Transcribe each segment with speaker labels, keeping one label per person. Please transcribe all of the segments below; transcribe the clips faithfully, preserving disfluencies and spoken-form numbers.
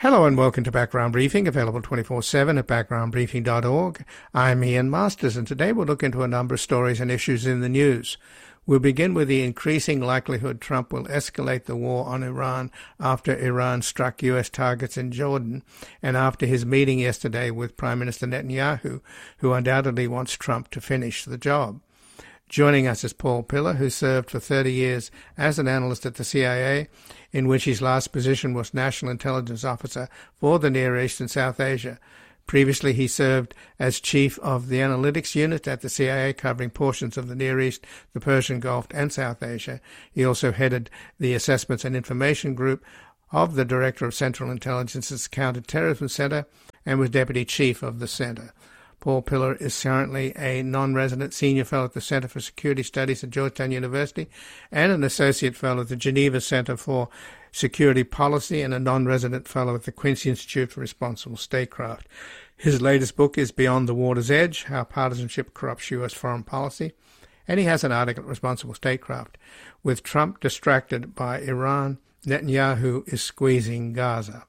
Speaker 1: Hello and welcome to Background Briefing, available twenty-four seven at background briefing dot org. I'm Ian Masters, and today we'll look into a number of stories and issues in the news. We'll begin with the increasing likelihood Trump will escalate the war on Iran after Iran struck U S targets in Jordan and after his meeting yesterday with Prime Minister Netanyahu, who undoubtedly wants Trump to finish the job. Joining us is Paul Pillar, who served for thirty years as an analyst at the C I A, in which his last position was National Intelligence Officer for the Near East and South Asia. Previously, he served as Chief of the Analytics Unit at the C I A, covering portions of the Near East, the Persian Gulf, and South Asia. He also headed the Assessments and Information Group of the Director of Central Intelligence's Counterterrorism Center and was Deputy Chief of the Center. Paul Pillar is currently a non-resident senior fellow at the Center for Security Studies at Georgetown University and an associate fellow at the Geneva Center for Security Policy and a non-resident fellow at the Quincy Institute for Responsible Statecraft. His latest book is Beyond the Water's Edge, How Partisanship Corrupts U S Foreign Policy, and he has an article at Responsible Statecraft. With Trump distracted by Iran, Netanyahu is squeezing Gaza.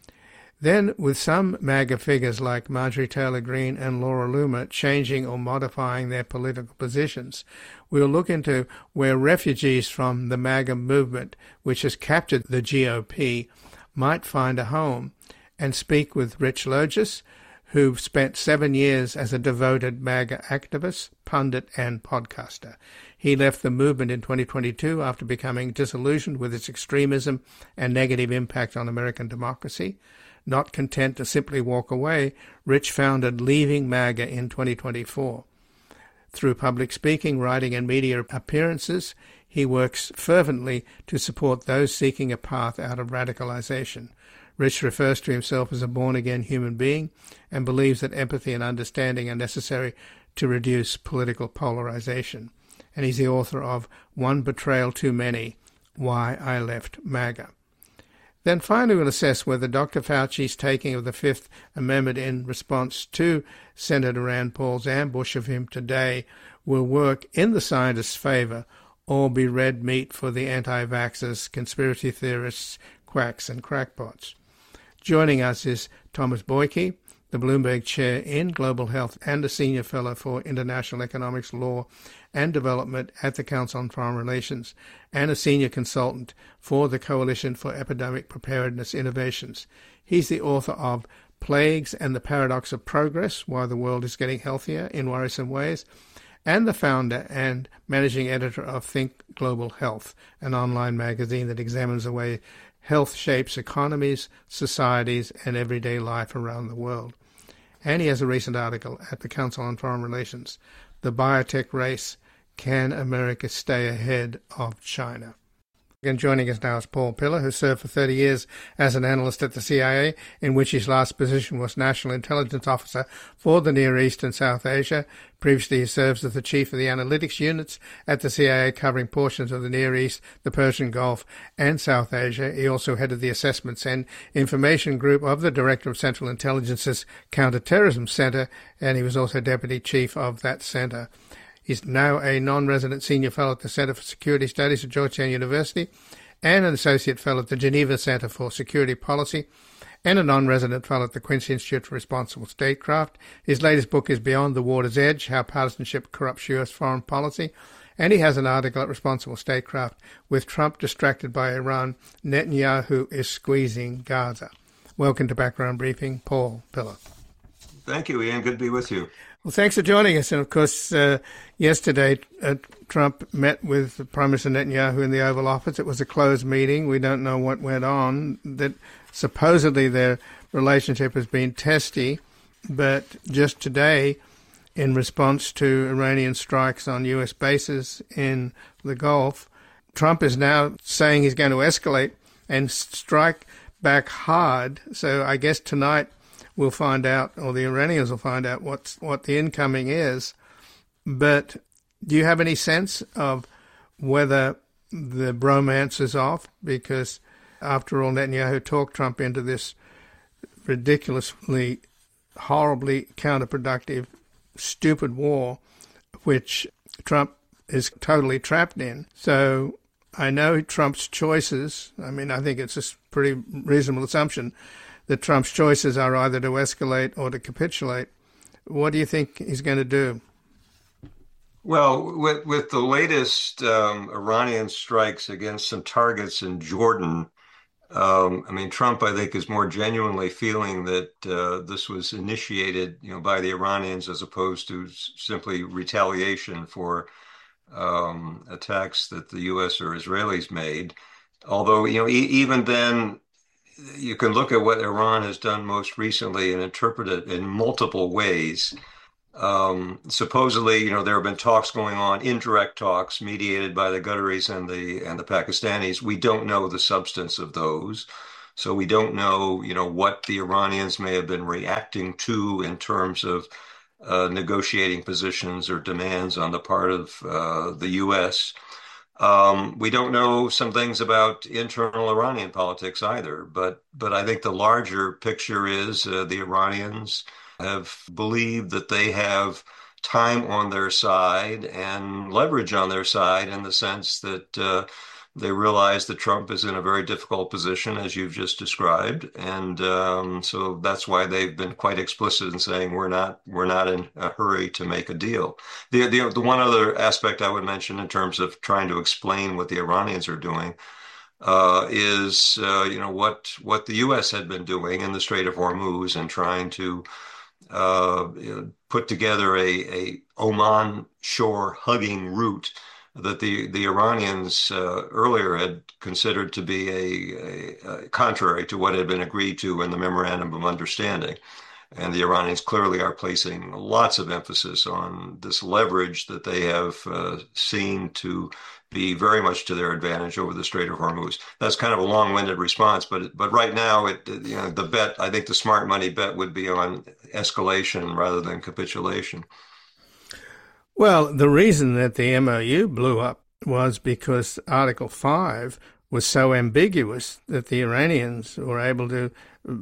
Speaker 1: Then, with some MAGA figures like Marjorie Taylor Greene and Laura Loomer changing or modifying their political positions, we'll look into where refugees from the MAGA movement, which has captured the G O P, might find a home, and speak with Rich Logis, who spent seven years as a devoted MAGA activist, pundit, and podcaster. He left the movement in twenty twenty-two after becoming disillusioned with its extremism and negative impact on American democracy. Not content to simply walk away, Rich founded Leaving MAGA in twenty twenty-four. Through public speaking, writing, and media appearances, he works fervently to support those seeking a path out of radicalization. Rich refers to himself as a born-again human being and believes that empathy and understanding are necessary to reduce political polarization. And he's the author of One Betrayal Too Many, Why I Left MAGA. Then finally we'll assess whether Doctor Fauci's taking of the Fifth Amendment in response to Senator Rand Paul's ambush of him today will work in the scientists' favor or be red meat for the anti-vaxxers, conspiracy theorists, quacks, and crackpots. Joining us is Thomas Boyke, the Bloomberg Chair in Global Health and a Senior Fellow for International Economics, Law, and Development at the Council on Foreign Relations, and a Senior Consultant for the Coalition for Epidemic Preparedness Innovations. He's the author of Plagues and the Paradox of Progress, Why the World is Getting Healthier in Worrisome Ways, and the founder and managing editor of Think Global Health, an online magazine that examines the way health shapes economies, societies, and everyday life around the world. And he has a recent article at the Council on Foreign Relations, The Biotech Race, Can America Stay Ahead of China? And joining us now is Paul Pillar, who served for thirty years as an analyst at the C I A, in which his last position was National Intelligence Officer for the Near East and South Asia. Previously, he serves as the Chief of the Analytics Units at the C I A, covering portions of the Near East, the Persian Gulf, and South Asia. He also headed the Assessments and Information Group of the Director of Central Intelligence's Counterterrorism Center, and he was also Deputy Chief of that center. He's now a non-resident senior fellow at the Center for Security Studies at Georgetown University and an associate fellow at the Geneva Center for Security Policy and a non-resident fellow at the Quincy Institute for Responsible Statecraft. His latest book is Beyond the Water's Edge, How Partisanship Corrupts U S Foreign Policy, and he has an article at Responsible Statecraft, With Trump Distracted by Iran, Netanyahu is Squeezing Gaza. Welcome to Background Briefing, Paul Pillar.
Speaker 2: Thank you, Ian. Good to be with you.
Speaker 1: Well, thanks for joining us. And, of course, uh, yesterday uh, Trump met with Prime Minister Netanyahu in the Oval Office. It was a closed meeting. We don't know what went on. That supposedly their relationship has been testy. But just today, in response to Iranian strikes on U S bases in the Gulf, Trump is now saying he's going to escalate and strike back hard. So I guess tonight we'll find out, or the Iranians will find out, what's, what the incoming is. But do you have any sense of whether the bromance is off? Because, after all, Netanyahu talked Trump into this ridiculously, horribly counterproductive, stupid war, which Trump is totally trapped in. So I know Trump's choices, I mean, I think it's a pretty reasonable assumption that Trump's choices are either to escalate or to capitulate. What do you think he's going to do?
Speaker 2: Well, with, with the latest um, Iranian strikes against some targets in Jordan, um, I mean, Trump, I think, is more genuinely feeling that uh, this was initiated, you know, by the Iranians as opposed to s- simply retaliation for um, attacks that the U S or Israelis made. Although, you know, e- even then, you can look at what Iran has done most recently and interpret it in multiple ways. Um, supposedly, you know, there have been talks going on, indirect talks mediated by the Qataris and the and the Pakistanis. We don't know the substance of those. So we don't know, you know, what the Iranians may have been reacting to in terms of uh, negotiating positions or demands on the part of uh, the U S. Um, we don't know some things about internal Iranian politics either, but but I think the larger picture is uh, the Iranians have believed that they have time on their side and leverage on their side in the sense that uh, they realize that Trump is in a very difficult position, as you've just described, and um, so that's why they've been quite explicit in saying we're not we're not in a hurry to make a deal. The, the the one other aspect I would mention in terms of trying to explain what the Iranians are doing uh, is uh, you know what what the U S had been doing in the Strait of Hormuz and trying to uh, you know, put together a, a Oman shore hugging route that the the Iranians uh, earlier had considered to be a, a, a contrary to what had been agreed to in the memorandum of understanding. And the Iranians clearly are placing lots of emphasis on this leverage that they have uh, seen to be very much to their advantage over the Strait of Hormuz. That's kind of a long-winded response, but but right now, it you know the bet, I think the smart money bet would be on escalation rather than capitulation.
Speaker 1: Well, the reason that the M O U blew up was because Article five was so ambiguous that the Iranians were able to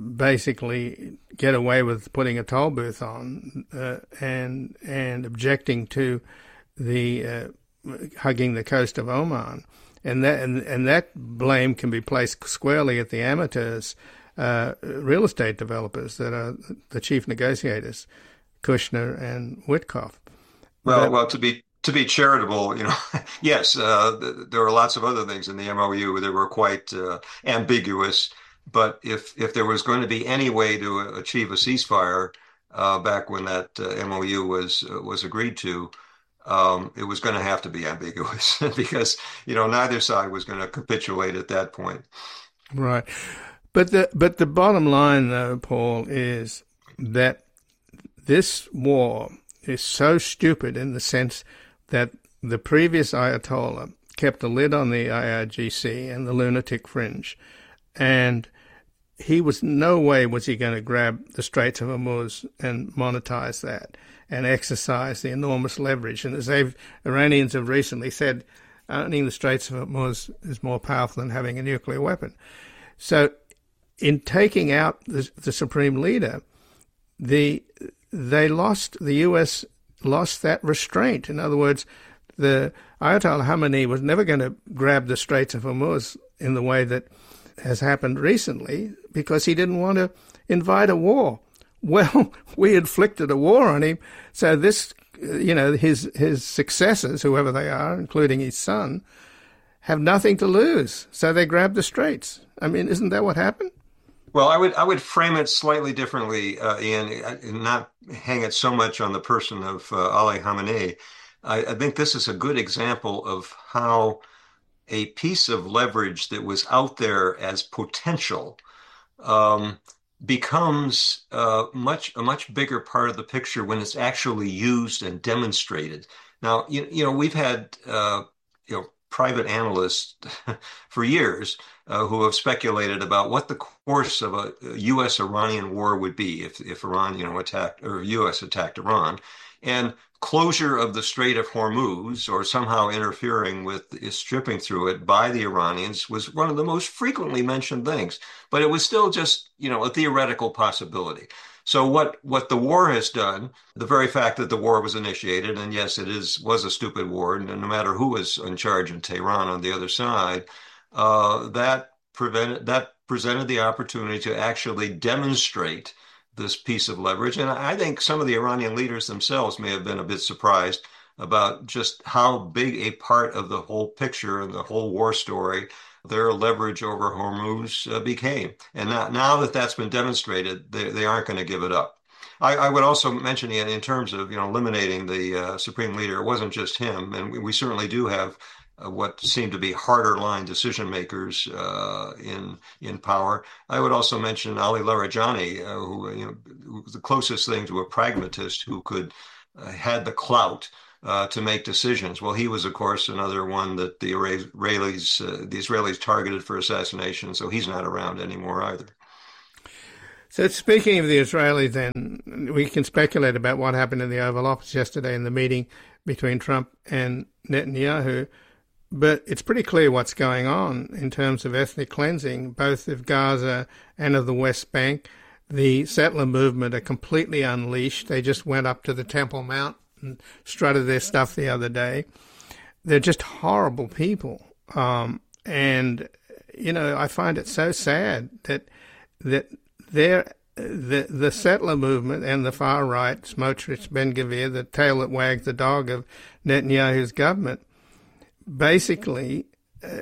Speaker 1: basically get away with putting a toll booth on uh, and and objecting to the uh, hugging the coast of Oman, and that and, and that blame can be placed squarely at the amateurs, uh, real estate developers that are the chief negotiators, Kushner and Witkoff.
Speaker 2: Well,
Speaker 1: But,
Speaker 2: well, to be to be charitable, you know, yes, uh, th there are lots of other things in the M O U that were quite uh, ambiguous. But if if there was going to be any way to achieve a ceasefire uh, back when that uh, M O U was uh, was agreed to, um, it was going to have to be ambiguous because you know neither side was going to capitulate at that point.
Speaker 1: right. But the but the bottom line, though, Paul, is that this war is so stupid in the sense that the previous Ayatollah kept a lid on the I R G C and the lunatic fringe, and he was no way was he going to grab the Straits of Hormuz and monetize that and exercise the enormous leverage. And as they've, Iranians have recently said, owning the Straits of Hormuz is more powerful than having a nuclear weapon. So in taking out the, the supreme leader, the they lost, the U S lost that restraint. In other words, the Ayatollah Khamenei was never going to grab the Straits of Hormuz in the way that has happened recently because he didn't want to invite a war. Well, we inflicted a war on him, so this, you know, his his successors, whoever they are, including his son, have nothing to lose. So they grabbed the Straits. I mean, isn't that what happened?
Speaker 2: Well, I would I would frame it slightly differently, uh, Ian, and not hang it so much on the person of uh, Ali Khamenei. I, I think this is a good example of how a piece of leverage that was out there as potential um, becomes uh, much a much bigger part of the picture when it's actually used and demonstrated. Now, you, you know, we've had uh, you know private analysts for years uh, who have speculated about what the course of a U S-Iranian war would be if if Iran, you know, attacked or U S attacked Iran, and closure of the Strait of Hormuz or somehow interfering with stripping through it by the Iranians was one of the most frequently mentioned things, but it was still just, you know, a theoretical possibility. So what what the war has done, the very fact that the war was initiated, and yes, it is was a stupid war, and no matter who was in charge in Tehran on the other side, uh, that prevented that presented the opportunity to actually demonstrate this piece of leverage. And I think some of the Iranian leaders themselves may have been a bit surprised about just how big a part of the whole picture and the whole war story their leverage over Hormuz uh, became. And now, now that that's been demonstrated, they, they aren't going to give it up. I, I would also mention in, in terms of, you know, eliminating the uh, supreme leader, it wasn't just him. And we, we certainly do have uh, what seem to be harder line decision makers uh, in in power. I would also mention Ali Larijani, uh, who, you know, who was the closest thing to a pragmatist who could uh, had the clout uh, to make decisions. Well, he was, of course, another one that the Israelis uh, the Israelis targeted for assassination. So he's not around anymore either.
Speaker 1: So speaking of the Israelis, then, we can speculate about what happened in the Oval Office yesterday in the meeting between Trump and Netanyahu. But it's pretty clear what's going on in terms of ethnic cleansing, both of Gaza and of the West Bank. The settler movement are completely unleashed. They just went up to the Temple Mount and strutted their stuff the other day. They're just horrible people. Um, and, you know, I find it so sad that that they're, the the settler movement and the far right, Smotrich, Ben-Gvir, the tail that wags the dog of Netanyahu's government, basically uh,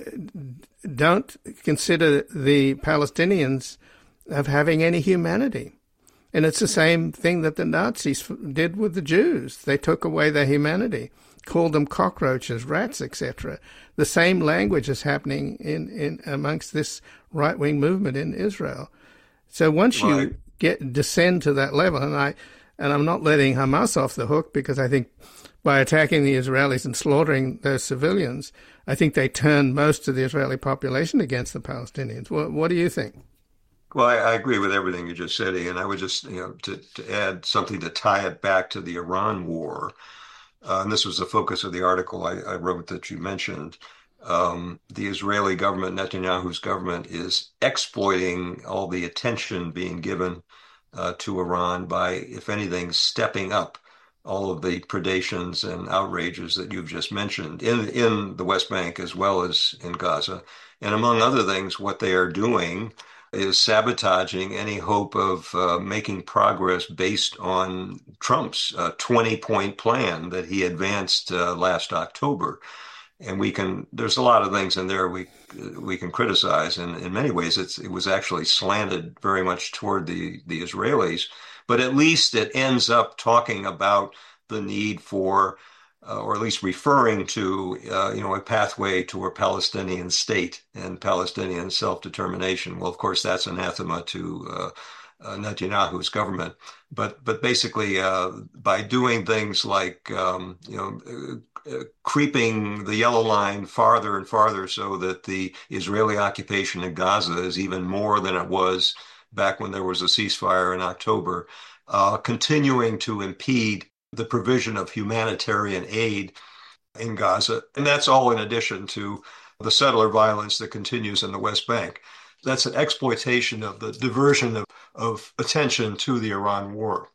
Speaker 1: don't consider the Palestinians of having any humanity. And it's the same thing that the Nazis did with the Jews. They took away their humanity, called them cockroaches, rats, et cetera. The same language is happening in, in amongst this right-wing movement in Israel. So once right. you get descend to that level, and I and I'm not letting Hamas off the hook, because I think by attacking the Israelis and slaughtering those civilians, I think they turned most of the Israeli population against the Palestinians. What, what do you think?
Speaker 2: Well, I, I agree with everything you just said, Ian. I would just, you know, to, to add something to tie it back to the Iran war, uh, and this was the focus of the article I, I wrote that you mentioned. Um, the Israeli government, Netanyahu's government, is exploiting all the attention being given uh, to Iran by, if anything, stepping up all of the predations and outrages that you've just mentioned in, in the West Bank as well as in Gaza. And among other things, what they are doing is sabotaging any hope of uh, making progress based on Trump's uh, twenty-point plan that he advanced uh, last October. And we can, there's a lot of things in there we we can criticize. And in many ways, it's it was actually slanted very much toward the, the Israelis. But at least it ends up talking about the need for, uh, or at least referring to, uh, you know, a pathway to a Palestinian state and Palestinian self-determination. Well, of course, that's anathema to uh, uh, Netanyahu's government. But but basically, uh, by doing things like, um, you know, uh, creeping the yellow line farther and farther so that the Israeli occupation in Gaza is even more than it was back when there was a ceasefire in October, uh, continuing to impede the provision of humanitarian aid in Gaza. And that's all in addition to the settler violence that continues in the West Bank. That's an exploitation of the diversion of, of attention to the Iran war.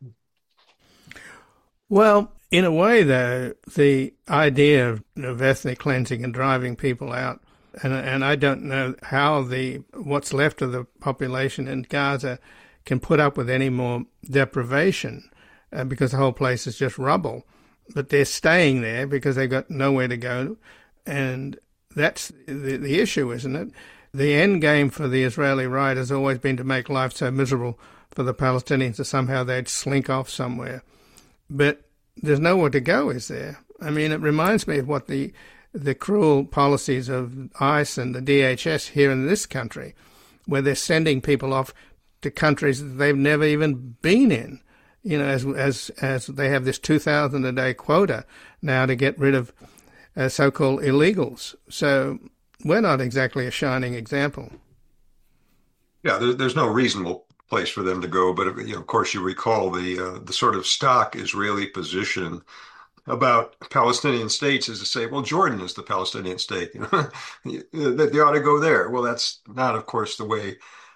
Speaker 1: Well, in a way, though, the idea of, of ethnic cleansing and driving people out, and and I don't know how the what's left of the population in Gaza can put up with any more deprivation, uh, because the whole place is just rubble. But they're staying there because they've got nowhere to go, and that's the, the issue, isn't it? The end game for the Israeli right has always been to make life so miserable for the Palestinians that somehow they'd slink off somewhere. But there's nowhere to go, is there? I mean, it reminds me of what the the cruel policies of ICE and the D H S here in this country, where they're sending people off to countries that they've never even been in. You know, as as as they have this two thousand a day quota now to get rid of uh, so-called illegals. So we're not exactly a shining example.
Speaker 2: Yeah, there, there's no reasonable place for them to go. But, you know, of course, you recall the uh, the sort of stock Israeli position about Palestinian states is to say, well, Jordan is the Palestinian state. You know, they, they ought to go there. Well, that's not, of course, the way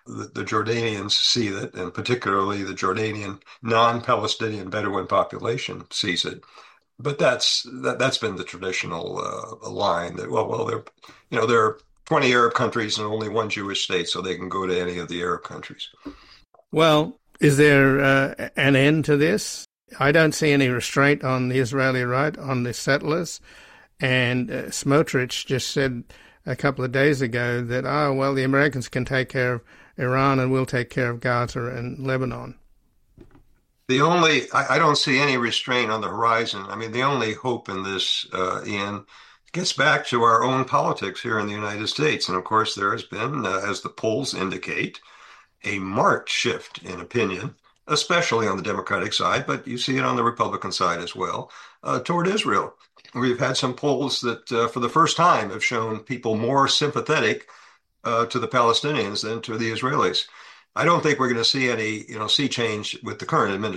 Speaker 2: the, the Jordanians see it, and particularly the Jordanian non-Palestinian Bedouin population sees it. But that's that, that's been the traditional uh, line that, well, well, there, you know, there are twenty Arab countries and only one Jewish state, so they can go to any of the Arab countries.
Speaker 1: Well, is there uh, an end to this? I don't see any restraint on the Israeli right, on the settlers. And uh, Smotrich just said a couple of days ago that, oh, well, the Americans can take care of Iran and we'll take care of Gaza and Lebanon.
Speaker 2: The only, I, I don't see any restraint on the horizon. I mean, the only hope in this, uh, Ian, gets back to our own politics here in the United States. And of course, there has been, uh, as the polls indicate, a marked shift in opinion, especially on the Democratic side, but you see it on the Republican side as well, uh, toward Israel. We've had some polls that, uh, for the first time, have shown people more sympathetic uh, to the Palestinians than to the Israelis. I don't think we're going to see any, you know, sea change with the current administration.